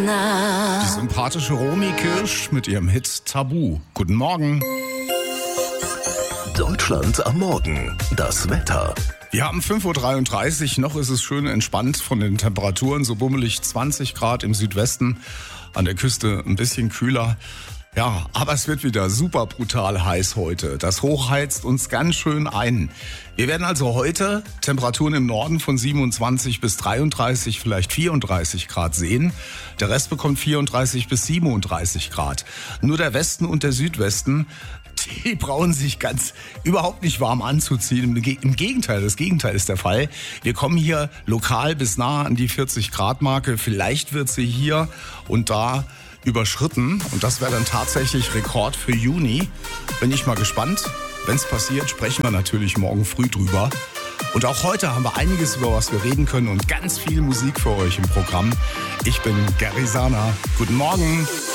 Die sympathische Romy Kirsch mit ihrem Hit Tabu. Guten Morgen. Deutschland am Morgen. Das Wetter. Wir haben 5.33 Uhr, noch ist es schön entspannt von den Temperaturen, so bummelig 20 Grad im Südwesten, an der Küste ein bisschen kühler. Ja, aber es wird wieder super brutal heiß heute. Das Hoch heizt uns ganz schön ein. Wir werden also heute Temperaturen im Norden von 27 bis 33, vielleicht 34 Grad sehen. Der Rest bekommt 34 bis 37 Grad. Nur der Westen und der Südwesten, die brauchen sich überhaupt nicht warm anzuziehen. Im Gegenteil, das Gegenteil ist der Fall. Wir kommen hier lokal bis nah an die 40 Grad Marke. Vielleicht wird sie hier und da überschritten und das wäre dann tatsächlich Rekord für Juni. Bin ich mal gespannt. Wenn es passiert, sprechen wir natürlich morgen früh drüber. Und auch heute haben wir einiges, über was wir reden können und ganz viel Musik für euch im Programm. Ich bin Gary Sana. Guten Morgen.